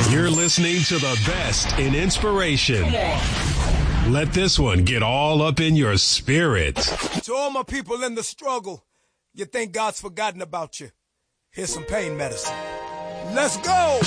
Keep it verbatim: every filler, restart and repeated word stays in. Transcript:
You're listening to the best in inspiration. Let this one get all up in your spirit. To all my people in the struggle, you think God's forgotten about you. Here's some pain medicine. Let's go!